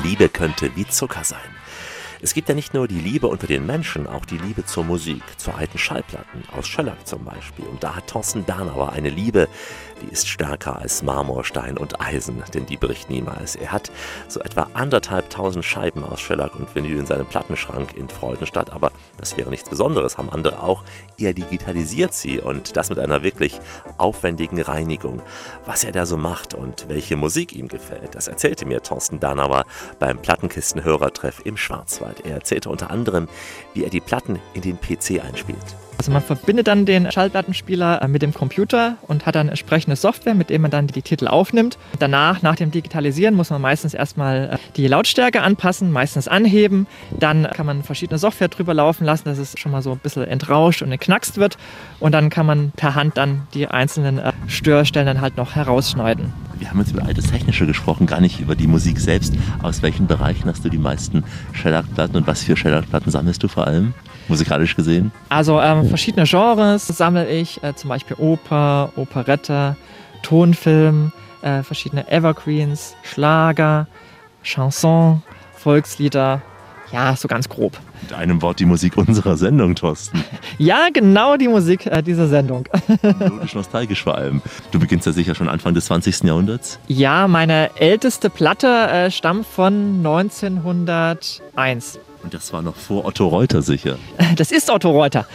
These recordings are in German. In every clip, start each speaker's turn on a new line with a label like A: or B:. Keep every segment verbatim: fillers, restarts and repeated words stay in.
A: Liebe könnte wie Zucker sein. Es gibt ja nicht nur die Liebe unter den Menschen, auch die Liebe zur Musik, zu alten Schallplatten, aus Schellack zum Beispiel. Und da hat Thorsten Danauer eine Liebe, die ist stärker als Marmor, Stein und Eisen, denn die bricht niemals. Er hat so etwa anderthalbtausend Scheiben aus Schellack und Vinyl in seinem Plattenschrank in Freudenstadt, aber das wäre nichts Besonderes, haben andere auch. Er digitalisiert sie und das mit einer wirklich aufwendigen Reinigung. Was er da so macht und welche Musik ihm gefällt, das erzählte mir Thorsten Danauer beim Plattenkisten-Hörertreff im Schwarzwald. Er erzählte unter anderem, wie er die Platten in den P C einspielt.
B: Also man verbindet dann den Schallplattenspieler mit dem Computer und hat dann entsprechende Software, mit der man dann die Titel aufnimmt. Danach, nach dem Digitalisieren, muss man meistens erstmal die Lautstärke anpassen, meistens anheben. Dann kann man verschiedene Software drüber laufen lassen, dass es schon mal so ein bisschen entrauscht und geknackst wird. Und dann kann man per Hand dann die einzelnen Störstellen dann halt noch herausschneiden.
A: Wir haben jetzt über all das Technische gesprochen, gar nicht über die Musik selbst. Aus welchen Bereichen hast du die meisten Schellackplatten und was für Schellackplatten sammelst du vor allem, musikalisch gesehen?
B: Also ähm, verschiedene Genres sammle ich, äh, zum Beispiel Oper, Operette, Tonfilm, äh, verschiedene Evergreens, Schlager, Chanson, Volkslieder, ja, so ganz grob.
A: Mit einem Wort die Musik unserer Sendung, Thorsten.
B: Ja, genau die Musik äh, dieser Sendung.
A: Melodisch nostalgisch vor allem. Du beginnst ja sicher schon Anfang des zwanzigsten Jahrhunderts.
B: Ja, meine älteste Platte äh, stammt von neunzehnhunderteins.
A: Und das war noch vor Otto Reuter sicher.
B: Das ist Otto Reuter.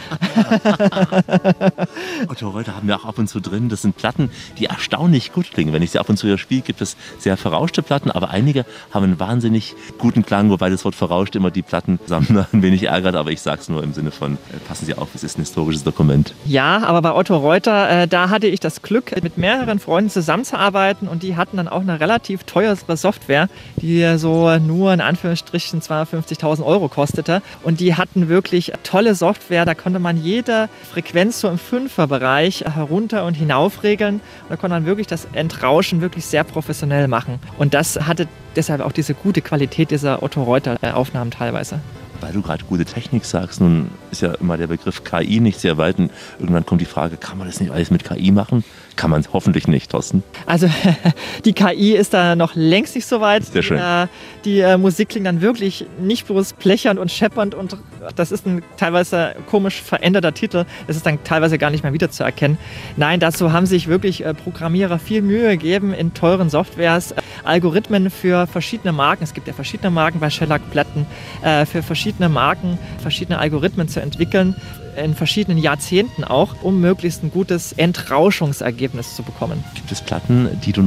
A: Otto Reuter haben wir auch ab und zu drin. Das sind Platten, die erstaunlich gut klingen. Wenn ich sie ab und zu hier spiele, gibt es sehr verrauschte Platten, aber einige haben einen wahnsinnig guten Klang, wobei das Wort verrauscht immer die Plattensammler ein wenig ärgert, aber ich sage es nur im Sinne von, äh, passen Sie auf, es ist ein historisches Dokument.
B: Ja, aber bei Otto Reuter, äh, da hatte ich das Glück, mit mehreren Freunden zusammenzuarbeiten und die hatten dann auch eine relativ teure Software, die so nur in Anführungsstrichen zweihundertfünfzigtausend Euro kostete. Und die hatten wirklich tolle Software. Da konnte man jede Frequenz so im Fünferbereich herunter und hinauf regeln. Und da konnte man wirklich das Entrauschen wirklich sehr professionell machen. Und das hatte deshalb auch diese gute Qualität dieser Otto Reuter-Aufnahmen teilweise.
A: Weil du gerade gute Technik sagst, nun ist ja immer der Begriff K I nicht sehr weit. Und irgendwann kommt die Frage, kann man das nicht alles mit K I machen? Kann man hoffentlich nicht, Thorsten.
B: Also die K I ist da noch längst nicht so weit.
A: Sehr schön.
B: Die, die äh, Musik klingt dann wirklich nicht bloß plechernd und scheppernd und das ist ein teilweise komisch veränderter Titel. Das ist dann teilweise gar nicht mehr wiederzuerkennen. Nein, dazu haben sich wirklich äh, Programmierer viel Mühe gegeben in teuren Softwares, äh, Algorithmen für verschiedene Marken. Es gibt ja verschiedene Marken bei Schellackplatten, äh, für verschiedene Marken, verschiedene Algorithmen zu entwickeln, in verschiedenen Jahrzehnten auch, um möglichst ein gutes Entrauschungsergebnis zu bekommen.
A: Gibt es Platten, die du